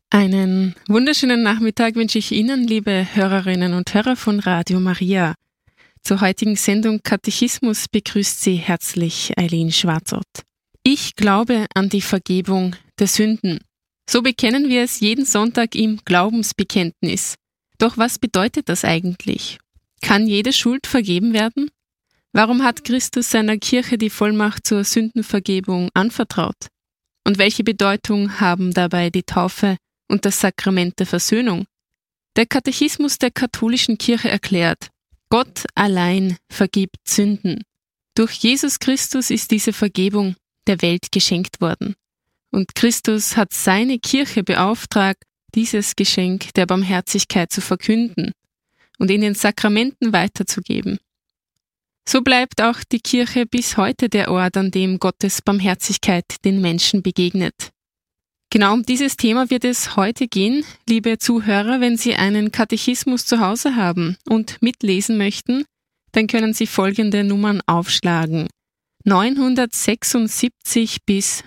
Einen wunderschönen Nachmittag wünsche ich Ihnen, liebe Hörerinnen und Hörer von Radio Maria. Zur heutigen Sendung Katechismus begrüßt Sie herzlich Eileen Schwarzort. Ich glaube an die Vergebung der Sünden. So bekennen wir es jeden Sonntag im Glaubensbekenntnis. Doch was bedeutet das eigentlich? Kann jede Schuld vergeben werden? Warum hat Christus seiner Kirche die Vollmacht zur Sündenvergebung anvertraut? Und welche Bedeutung haben dabei die Taufe und das Sakrament der Versöhnung? Der Katechismus der katholischen Kirche erklärt: Gott allein vergibt Sünden. Durch Jesus Christus ist diese Vergebung der Welt geschenkt worden. Und Christus hat seine Kirche beauftragt, dieses Geschenk der Barmherzigkeit zu verkünden und in den Sakramenten weiterzugeben. So bleibt auch die Kirche bis heute der Ort, an dem Gottes Barmherzigkeit den Menschen begegnet. Genau um dieses Thema wird es heute gehen, liebe Zuhörer. Wenn Sie einen Katechismus zu Hause haben und mitlesen möchten, dann können Sie folgende Nummern aufschlagen: 976 bis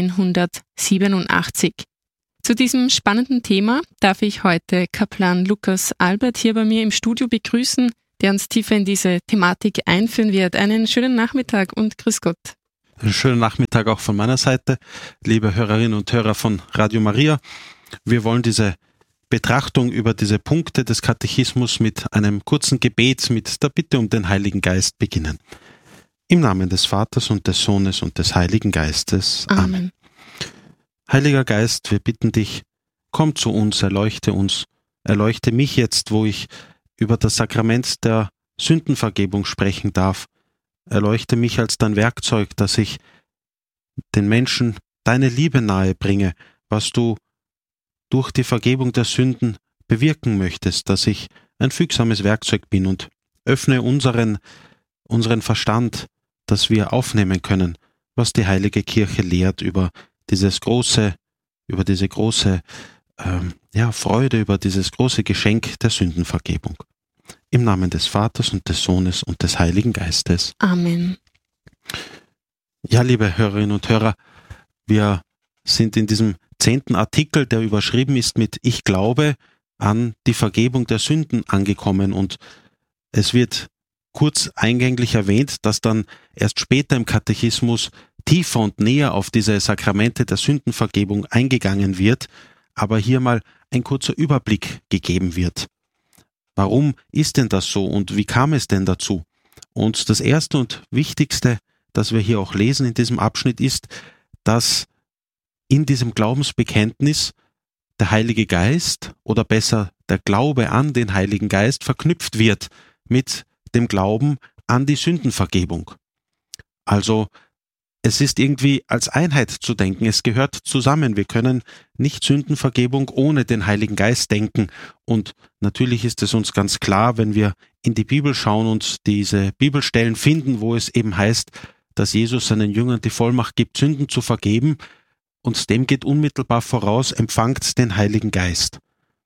987. Zu diesem spannenden Thema darf ich heute Kaplan Lukas Albert hier bei mir im Studio begrüßen, der uns tiefer in diese Thematik einführen wird. Einen schönen Nachmittag und grüß Gott. Einen schönen Nachmittag auch von meiner Seite, liebe Hörerinnen und Hörer von Radio Maria. Wir wollen diese Betrachtung über diese Punkte des Katechismus mit einem kurzen Gebet mit der Bitte um den Heiligen Geist beginnen. Im Namen des Vaters und des Sohnes und des Heiligen Geistes. Amen. Heiliger Geist, wir bitten dich, komm zu uns, erleuchte mich jetzt, wo ich über das Sakrament der Sündenvergebung sprechen darf. Erleuchte mich als dein Werkzeug, dass ich den Menschen deine Liebe nahe bringe, was du durch die Vergebung der Sünden bewirken möchtest, dass ich ein fügsames Werkzeug bin, und öffne unseren Verstand, dass wir aufnehmen können, was die Heilige Kirche lehrt über diese große Freude, über dieses große Geschenk der Sündenvergebung. Im Namen des Vaters und des Sohnes und des Heiligen Geistes. Amen. Ja, liebe Hörerinnen und Hörer, wir sind in diesem 10. Artikel, der überschrieben ist mit Ich glaube an die Vergebung der Sünden, angekommen, und es wird kurz eingänglich erwähnt, dass dann erst später im Katechismus tiefer und näher auf diese Sakramente der Sündenvergebung eingegangen wird, aber hier mal ein kurzer Überblick gegeben wird. Warum ist denn das so und wie kam es denn dazu? Und das Erste und Wichtigste, das wir hier auch lesen in diesem Abschnitt, ist, dass in diesem Glaubensbekenntnis der Heilige Geist, oder besser der Glaube an den Heiligen Geist, verknüpft wird mit dem Glauben an die Sündenvergebung. Also es ist irgendwie als Einheit zu denken, es gehört zusammen. Wir können nicht Sündenvergebung ohne den Heiligen Geist denken. Und natürlich ist es uns ganz klar, wenn wir in die Bibel schauen und diese Bibelstellen finden, wo es eben heißt, dass Jesus seinen Jüngern die Vollmacht gibt, Sünden zu vergeben, und dem geht unmittelbar voraus: empfangt den Heiligen Geist.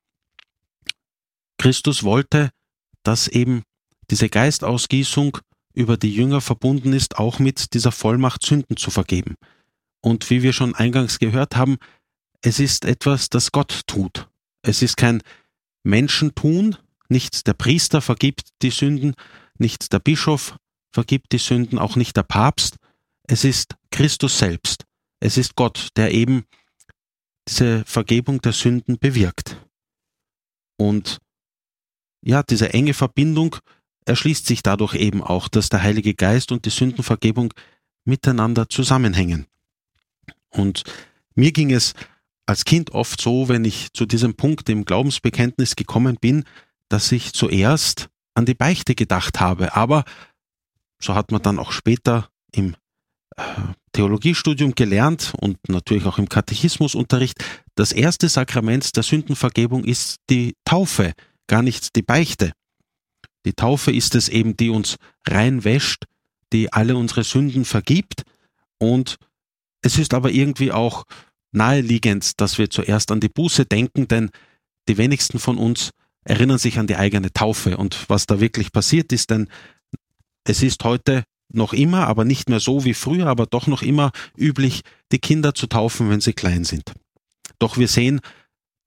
Christus wollte, dass eben diese Geistausgießung über die Jünger verbunden ist, auch mit dieser Vollmacht, Sünden zu vergeben. Und wie wir schon eingangs gehört haben, es ist etwas, das Gott tut. Es ist kein Menschentun, nicht der Priester vergibt die Sünden, nicht der Bischof vergibt die Sünden, auch nicht der Papst. Es ist Christus selbst. Es ist Gott, der eben diese Vergebung der Sünden bewirkt. Und ja, diese enge Verbindung erschließt sich dadurch eben auch, dass der Heilige Geist und die Sündenvergebung miteinander zusammenhängen. Und mir ging es als Kind oft so, wenn ich zu diesem Punkt im Glaubensbekenntnis gekommen bin, dass ich zuerst an die Beichte gedacht habe. Aber so hat man dann auch später im Theologiestudium gelernt und natürlich auch im Katechismusunterricht, das erste Sakrament der Sündenvergebung ist die Taufe, gar nicht die Beichte. Die Taufe ist es eben, die uns reinwäscht, die alle unsere Sünden vergibt, und es ist aber irgendwie auch naheliegend, dass wir zuerst an die Buße denken, denn die wenigsten von uns erinnern sich an die eigene Taufe und was da wirklich passiert ist, denn es ist heute noch immer, aber nicht mehr so wie früher, aber doch noch immer üblich, die Kinder zu taufen, wenn sie klein sind. Doch wir sehen,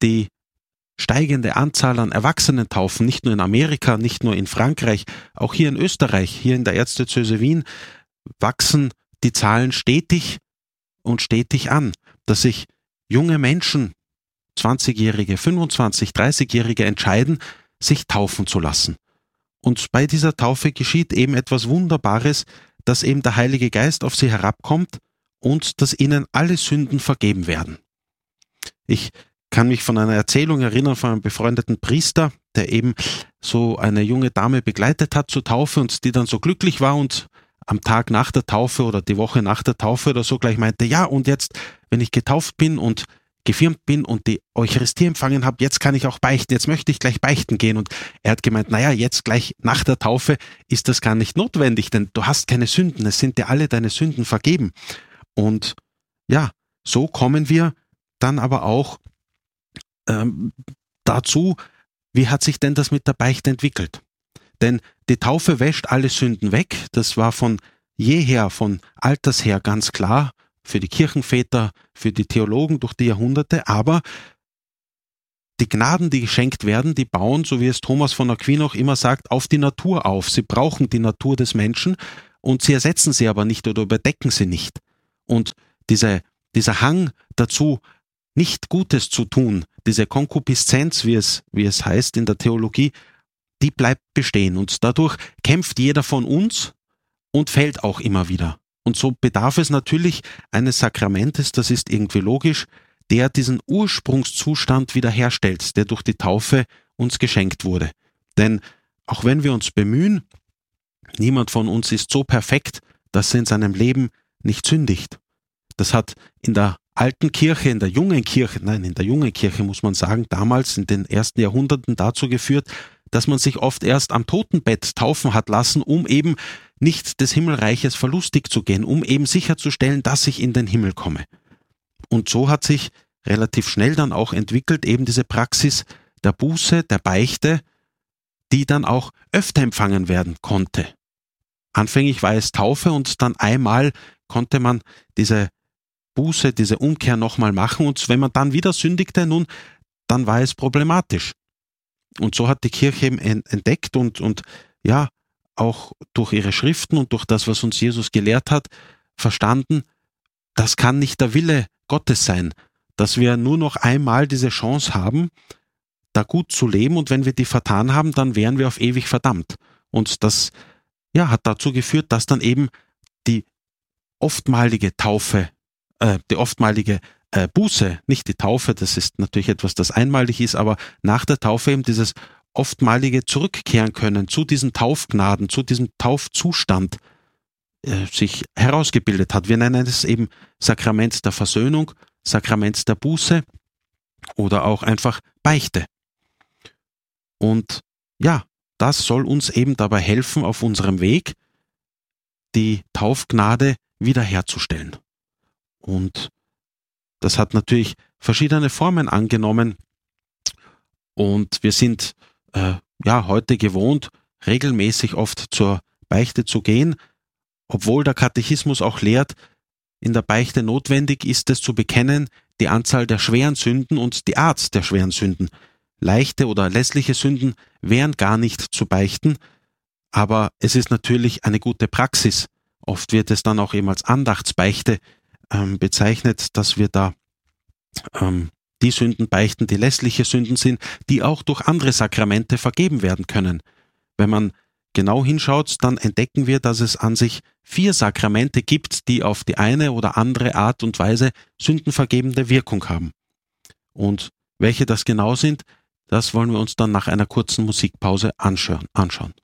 die steigende Anzahl an Erwachsenentaufen, nicht nur in Amerika, nicht nur in Frankreich, auch hier in Österreich, hier in der Erzdiözese Wien, wachsen die Zahlen stetig und stetig an, dass sich junge Menschen, 20-Jährige, 25-, 30-Jährige entscheiden, sich taufen zu lassen. Und bei dieser Taufe geschieht eben etwas Wunderbares, dass eben der Heilige Geist auf sie herabkommt und dass ihnen alle Sünden vergeben werden. Ich kann mich von einer Erzählung erinnern von einem befreundeten Priester, der eben so eine junge Dame begleitet hat zur Taufe und die dann so glücklich war und am Tag nach der Taufe oder die Woche nach der Taufe oder so gleich meinte, ja, und jetzt, wenn ich getauft bin und gefirmt bin und die Eucharistie empfangen habe, jetzt kann ich auch beichten, jetzt möchte ich gleich beichten gehen. Und er hat gemeint, naja, jetzt gleich nach der Taufe ist das gar nicht notwendig, denn du hast keine Sünden, es sind dir alle deine Sünden vergeben. Und ja, so kommen wir dann aber auch dazu, wie hat sich denn das mit der Beichte entwickelt? Denn die Taufe wäscht alle Sünden weg, das war von jeher, von alters her ganz klar, für die Kirchenväter, für die Theologen durch die Jahrhunderte, aber die Gnaden, die geschenkt werden, die bauen, so wie es Thomas von Aquin auch immer sagt, auf die Natur auf. Sie brauchen die Natur des Menschen und sie ersetzen sie aber nicht oder überdecken sie nicht. Und dieser Hang dazu, nicht Gutes zu tun, diese Konkupiszenz, wie es heißt in der Theologie, die bleibt bestehen und dadurch kämpft jeder von uns und fällt auch immer wieder. Und so bedarf es natürlich eines Sakramentes, das ist irgendwie logisch, der diesen Ursprungszustand wiederherstellt, der durch die Taufe uns geschenkt wurde. Denn auch wenn wir uns bemühen, niemand von uns ist so perfekt, dass er in seinem Leben nicht sündigt. Das hat in der alten Kirche, in der jungen Kirche muss man sagen, damals in den ersten Jahrhunderten dazu geführt, dass man sich oft erst am Totenbett taufen hat lassen, um eben nicht des Himmelreiches verlustig zu gehen, um eben sicherzustellen, dass ich in den Himmel komme. Und so hat sich relativ schnell dann auch entwickelt eben diese Praxis der Buße, der Beichte, die dann auch öfter empfangen werden konnte. Anfänglich war es Taufe und dann einmal konnte man diese Buße, diese Umkehr nochmal machen und wenn man dann wieder sündigte, dann war es problematisch. Und so hat die Kirche eben entdeckt und ja, auch durch ihre Schriften und durch das, was uns Jesus gelehrt hat, verstanden, das kann nicht der Wille Gottes sein, dass wir nur noch einmal diese Chance haben, da gut zu leben und wenn wir die vertan haben, dann wären wir auf ewig verdammt. Und das hat dazu geführt, dass dann eben die oftmalige Taufe, die oftmalige Buße, nicht die Taufe, das ist natürlich etwas, das einmalig ist, aber nach der Taufe eben dieses oftmalige Zurückkehren können zu diesen Taufgnaden, zu diesem Taufzustand sich herausgebildet hat. Wir nennen es eben Sakrament der Versöhnung, Sakrament der Buße oder auch einfach Beichte. Und ja, das soll uns eben dabei helfen, auf unserem Weg die Taufgnade wiederherzustellen. Und das hat natürlich verschiedene Formen angenommen und wir sind heute gewohnt, regelmäßig oft zur Beichte zu gehen, obwohl der Katechismus auch lehrt, in der Beichte notwendig ist es zu bekennen, die Anzahl der schweren Sünden und die Art der schweren Sünden. Leichte oder lässliche Sünden wären gar nicht zu beichten, aber es ist natürlich eine gute Praxis. Oft wird es dann auch eben als Andachtsbeichte bezeichnet, dass wir da die Sünden beichten, die lässliche Sünden sind, die auch durch andere Sakramente vergeben werden können. Wenn man genau hinschaut, dann entdecken wir, dass es an sich 4 Sakramente gibt, die auf die eine oder andere Art und Weise sündenvergebende Wirkung haben. Und welche das genau sind, das wollen wir uns dann nach einer kurzen Musikpause anschauen.